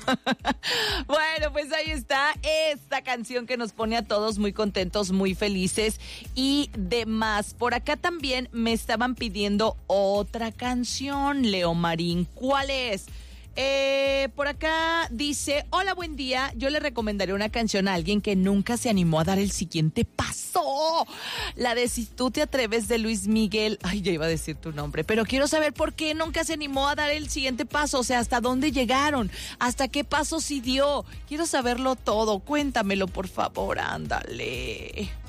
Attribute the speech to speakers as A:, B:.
A: Bueno, pues ahí está esta canción que nos pone a todos muy contentos, muy felices y demás. Por acá también me estaban pidiendo otra canción, Leo Marín. ¿Cuál es? Por acá dice, hola, buen día, yo le recomendaré una canción a alguien que nunca se animó a dar el siguiente paso. La de Si tú te atreves de Luis Miguel. Ay, ya iba a decir tu nombre, pero quiero saber por qué nunca se animó a dar el siguiente paso, o sea, hasta dónde llegaron, hasta qué paso sí dio. Quiero saberlo todo, cuéntamelo por favor, ándale.